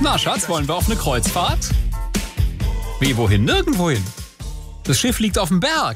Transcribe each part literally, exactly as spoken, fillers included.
Na, Schatz, wollen wir auf eine Kreuzfahrt? Wie, wohin? Nirgendwohin. Das Schiff liegt auf dem Berg.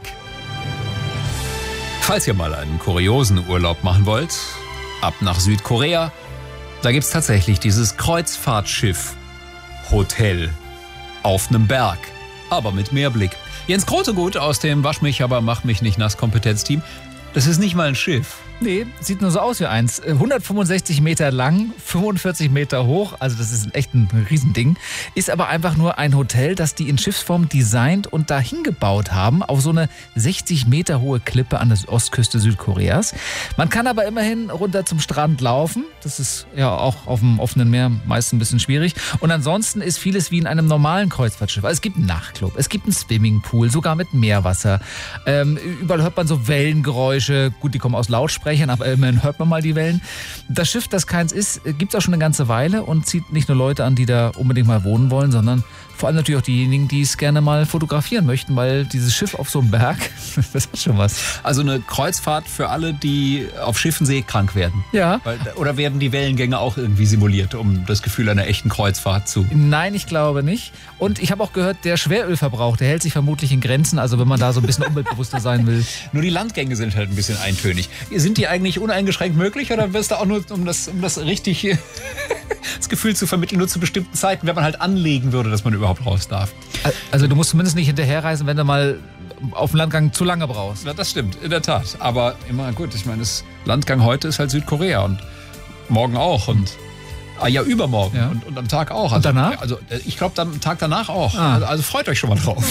Falls ihr mal einen kuriosen Urlaub machen wollt, ab nach Südkorea, da gibt's tatsächlich dieses Kreuzfahrtschiff. Hotel auf einem Berg, aber mit Meerblick. Jens Krotegut aus dem Wasch mich, aber mach mich nicht nass Kompetenzteam. Das ist nicht mal ein Schiff. Nee, sieht nur so aus wie eins. hundertfünfundsechzig Meter lang, fünfundvierzig Meter hoch, also das ist echt ein Riesending. Ist aber einfach nur ein Hotel, das die in Schiffsform designt und dahin gebaut haben, auf so eine sechzig Meter hohe Klippe an der Ostküste Südkoreas. Man kann aber immerhin runter zum Strand laufen. Das ist ja auch auf dem offenen Meer meist ein bisschen schwierig. Und ansonsten ist vieles wie in einem normalen Kreuzfahrtschiff. Also es gibt einen Nachtclub, es gibt einen Swimmingpool, sogar mit Meerwasser. Ähm, überall hört man so Wellengeräusche. Gut, die kommen aus Lautsprechern, aber immerhin hört man mal die Wellen. Das Schiff, das keins ist, gibt es auch schon eine ganze Weile und zieht nicht nur Leute an, die da unbedingt mal wohnen wollen, sondern vor allem natürlich auch diejenigen, die es gerne mal fotografieren möchten, weil dieses Schiff auf so einem Berg, das hat schon was. Also eine Kreuzfahrt für alle, die auf Schiffen seekrank werden. Ja. Weil, oder werden die Wellengänge auch irgendwie simuliert, um das Gefühl einer echten Kreuzfahrt zu... Nein, ich glaube nicht. Und ich habe auch gehört, der Schwerölverbrauch, der hält sich vermutlich in Grenzen, also wenn man da so ein bisschen umweltbewusster sein will. Nur die Landgänge sind halt ein bisschen eintönig. Sind die eigentlich uneingeschränkt möglich oder wirst du auch nur, um das, um das richtig das Gefühl zu vermitteln, nur zu bestimmten Zeiten, wenn man halt anlegen würde, dass man überhaupt raus darf? Also du musst zumindest nicht hinterherreisen, wenn du mal auf dem Landgang zu lange brauchst. Ja, das stimmt, in der Tat. Aber immer gut, ich meine, das Landgang heute ist halt Südkorea und morgen auch und ah, ja, übermorgen ja. Und, und am Tag auch. Also, und danach? Also ich glaube, am Tag danach auch. Ah. Also, also freut euch schon mal drauf.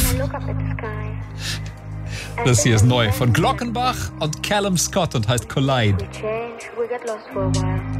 Das hier ist neu von Glockenbach und Callum Scott und heißt Collide. We change, we get lost for a while.